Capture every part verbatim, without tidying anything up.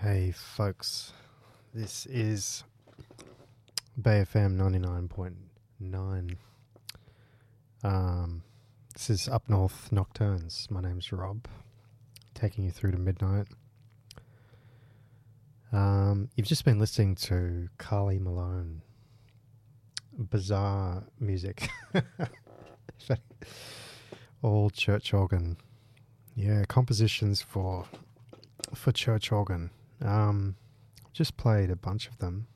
Hey folks, this is Bay F M ninety-nine point nine. Um, this is Up North Nocturnes. My name's Rob, taking you through to midnight. Um, you've just been listening to Carly Malone. Bizarre music. All church organ. Yeah, compositions for for church organ. Um, just played a bunch of them.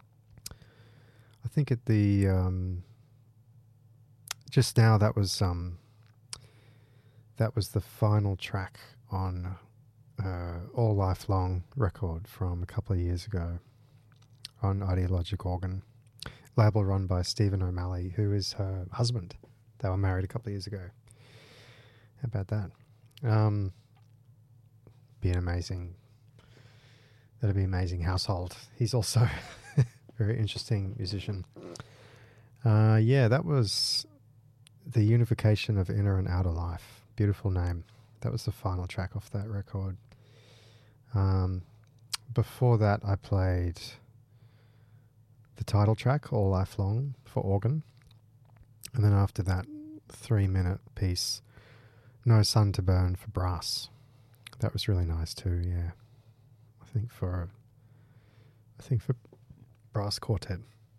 I think at the um, just now that was um, that was the final track on uh, All Lifelong record from a couple of years ago on Ideologic Organ, label run by Stephen O'Malley, who is her husband. They were married a couple of years ago. How about that? Um, be an amazing. That'd be an amazing household. He's also a very interesting musician. Uh, yeah, that was The Unification of Inner and Outer Life. Beautiful name. That was the final track off that record. Um, before that, I played the title track, All Lifelong, for organ. And then after that, three-minute piece, No Sun to Burn, for brass. That was really nice too, yeah. I think for I think for brass quartet.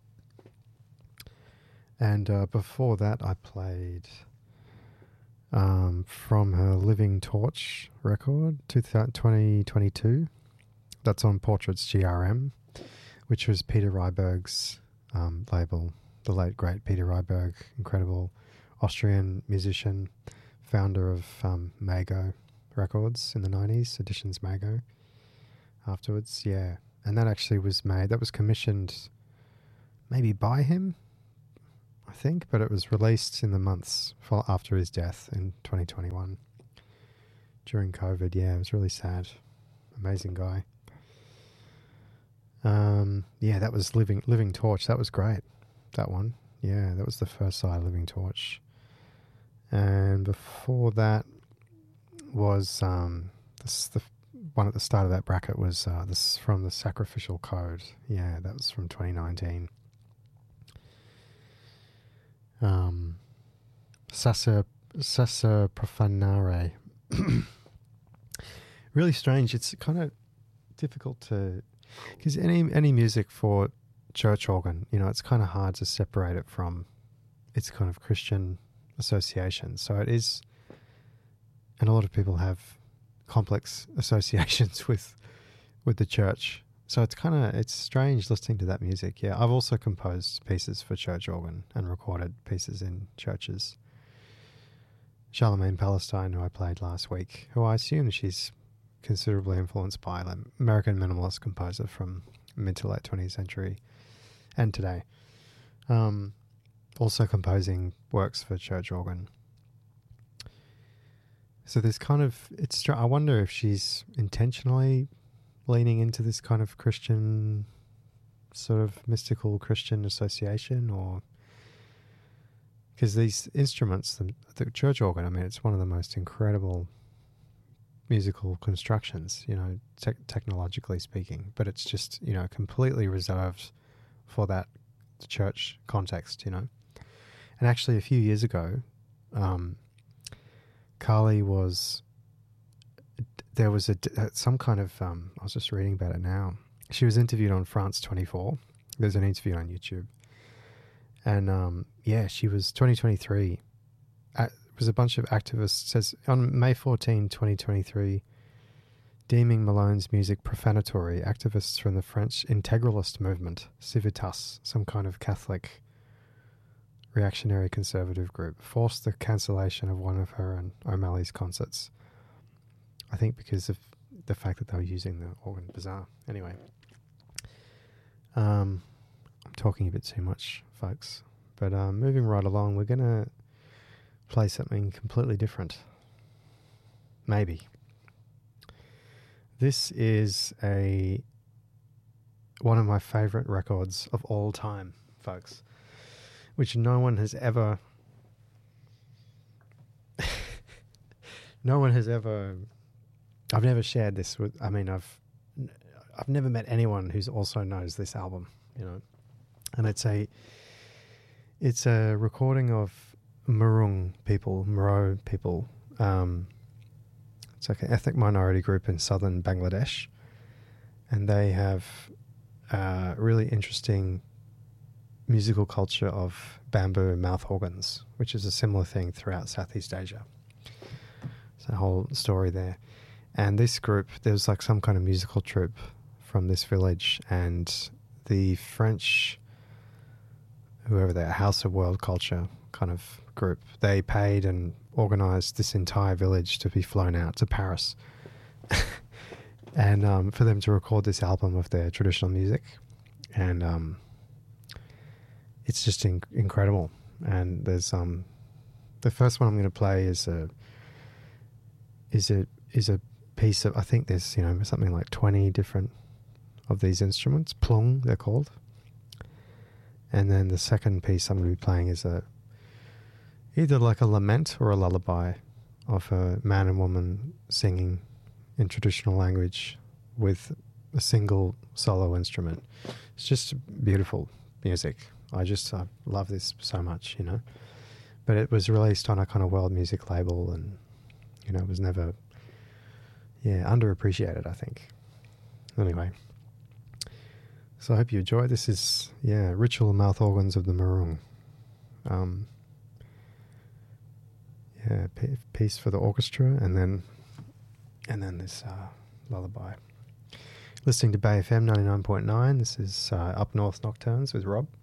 And uh, before that I played um, from her Living Torch record, twenty twenty-two. That's on Portraits G R M, which was Peter Ryberg's um, label. The late great Peter Ryberg, incredible Austrian musician, founder of um, Mago Records in the nineties, Editions Mago. Afterwards, yeah. And that actually was made, that was commissioned maybe by him, I think, but it was released in the months for, after his death in twenty twenty-one. During COVID, yeah, it was really sad. Amazing guy. Um, yeah, that was Living Living Torch. That was great, that one. Yeah, that was the first side of Living Torch. And before that was um, this, the one at the start of that bracket was uh, this from the Sacrificial Code. Yeah, that was from twenty nineteen. Um, Sassa Sassa Profanare. Really strange. It's kind of difficult to, because any any music for church organ, you know, it's kind of hard to separate it from its kind of Christian association. So it is, and a lot of people have complex associations with with the church. So it's kind of, it's strange listening to that music. Yeah, I've also composed pieces for church organ and recorded pieces in churches. Charlemagne Palestine, who I played last week, who I assume she's considerably influenced by an American minimalist composer from mid to late twentieth century and today. Um, also composing works for church organ. So there's kind of, it's, I wonder if she's intentionally leaning into this kind of Christian, sort of mystical Christian association, or, because these instruments, the, the church organ, I mean, it's one of the most incredible musical constructions, you know, te- technologically speaking, but it's just, you know, completely reserved for that church context, you know. And actually a few years ago, um, Carly was, there was a, some kind of, um, I was just reading about it now. She was interviewed on France twenty-four. There's an interview on YouTube. And, um, yeah, she was twenty twenty-three. Uh, it was a bunch of activists, says on May fourteenth, twenty twenty-three, deeming Malone's music profanatory, activists from the French integralist movement, Civitas, some kind of Catholic reactionary conservative group, forced the cancellation of one of her and O'Malley's concerts. I think because of the fact that they were using the organ. Bizarre. Anyway. Um, I'm talking a bit too much, folks. But um, moving right along, we're going to play something completely different. Maybe. This is a one of my favorite records of all time, folks, which no one has ever no one has ever I've never shared this with, I mean, I've, I've never met anyone who's also knows this album, you know. And it's a it's a recording of Murung people, Moro people. Um, it's like an ethnic minority group in southern Bangladesh, and they have a really interesting musical culture of bamboo mouth organs, which is a similar thing throughout Southeast Asia. It's a whole story there. And this group, there was like some kind of musical troupe from this village, and the French, whoever they are, House of World Culture kind of group, they paid and organised this entire village to be flown out to Paris and um, for them to record this album of their traditional music. And um, it's just in- incredible. And there's um, the first one I'm going to play is a is a is a piece of, I think there's, you know, something like twenty different of these instruments. Plung, they're called. And then the second piece I'm going to be playing is a either like a lament or a lullaby of a man and woman singing in traditional language with a single solo instrument. It's just beautiful music. I just I love this so much, you know. But it was released on a kind of world music label, and, you know, it was never, yeah, underappreciated, I think. Anyway, so I hope you enjoy. This is, yeah, Ritual Mouth Organs of the Murung. Um, yeah, p- piece for the orchestra, and then and then this uh, lullaby. Listening to Bay F M ninety-nine point nine. This is uh, Up North Nocturnes with Rob.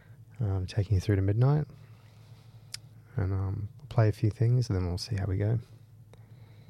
Um, taking you through to midnight. And um, we'll play a few things, and then we'll see how we go.